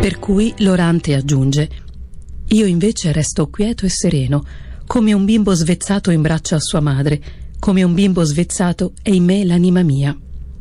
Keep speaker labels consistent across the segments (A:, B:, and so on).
A: Per cui l'orante aggiunge: io invece resto quieto e sereno, come un bimbo svezzato in braccio a sua madre, come un bimbo svezzato è in me l'anima mia.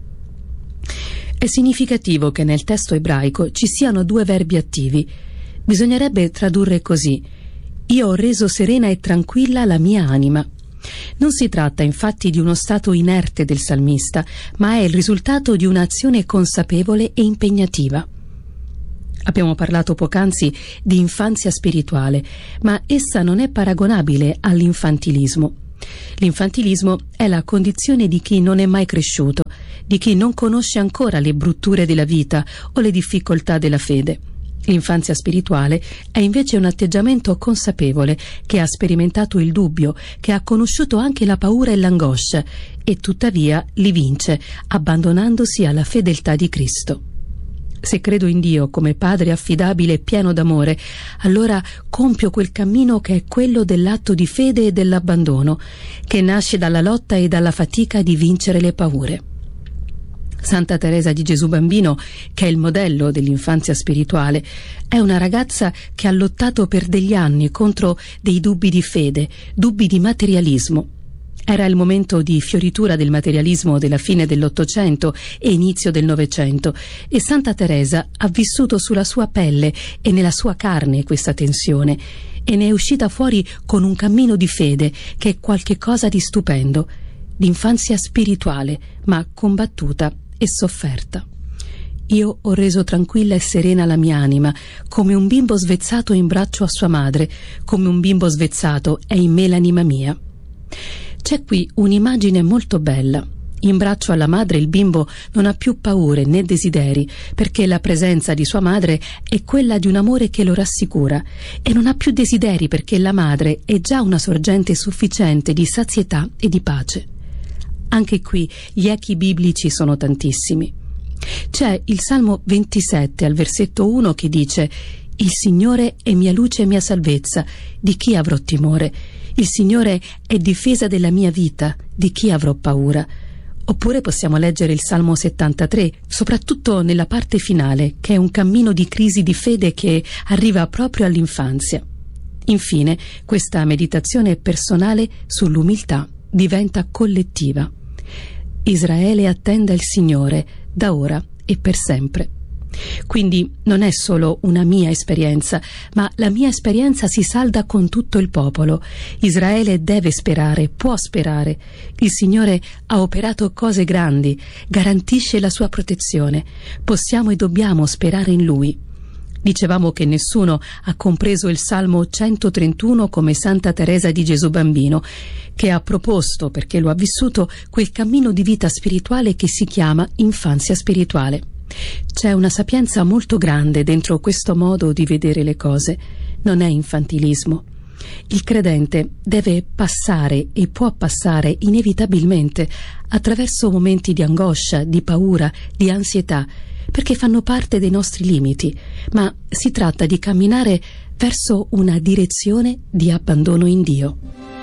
A: È significativo che nel testo ebraico ci siano due verbi attivi. Bisognerebbe tradurre così: io ho reso serena e tranquilla la mia anima. Non si tratta infatti di uno stato inerte del salmista, ma è il risultato di un'azione consapevole e impegnativa. Abbiamo parlato poc'anzi di infanzia spirituale, ma essa non è paragonabile all'infantilismo. L'infantilismo è la condizione di chi non è mai cresciuto, di chi non conosce ancora le brutture della vita o le difficoltà della fede. L'infanzia spirituale è invece un atteggiamento consapevole che ha sperimentato il dubbio, che ha conosciuto anche la paura e l'angoscia e tuttavia li vince, abbandonandosi alla fedeltà di Cristo. Se credo in Dio come Padre affidabile e pieno d'amore, allora compio quel cammino che è quello dell'atto di fede e dell'abbandono, che nasce dalla lotta e dalla fatica di vincere le paure. Santa Teresa di Gesù Bambino, che è il modello dell'infanzia spirituale, è una ragazza che ha lottato per degli anni contro dei dubbi di fede, dubbi di materialismo. Era il momento di fioritura del materialismo della fine dell'Ottocento e inizio del Novecento, e Santa Teresa ha vissuto sulla sua pelle e nella sua carne questa tensione, e ne è uscita fuori con un cammino di fede che è qualche cosa di stupendo, d'infanzia spirituale, ma combattuta e sofferta. Io ho reso tranquilla e serena la mia anima, come un bimbo svezzato in braccio a sua madre, come un bimbo svezzato è in me l'anima mia. C'è qui un'immagine molto bella. In braccio alla madre il bimbo non ha più paure né desideri, perché la presenza di sua madre è quella di un amore che lo rassicura, e non ha più desideri perché la madre è già una sorgente sufficiente di sazietà e di pace. Anche qui gli echi biblici sono tantissimi. C'è il Salmo 27 al versetto 1 che dice: il Signore è mia luce e mia salvezza, di chi avrò timore? Il Signore è difesa della mia vita, di chi avrò paura? Oppure possiamo leggere il Salmo 73, soprattutto nella parte finale, che è un cammino di crisi di fede che arriva proprio all'infanzia. Infine, questa meditazione personale sull'umiltà diventa collettiva. Israele attenda il Signore, da ora e per sempre. Quindi non è solo una mia esperienza, ma la mia esperienza si salda con tutto il popolo. Israele deve sperare, può sperare. Il Signore ha operato cose grandi, garantisce la sua protezione. Possiamo e dobbiamo sperare in Lui. Dicevamo che nessuno ha compreso il Salmo 131 come Santa Teresa di Gesù Bambino, che ha proposto, perché lo ha vissuto, quel cammino di vita spirituale che si chiama infanzia spirituale. C'è una sapienza molto grande dentro questo modo di vedere le cose. Non è infantilismo. Il credente deve passare e può passare inevitabilmente attraverso momenti di angoscia, di paura, di ansietà, perché fanno parte dei nostri limiti, ma si tratta di camminare verso una direzione di abbandono in Dio.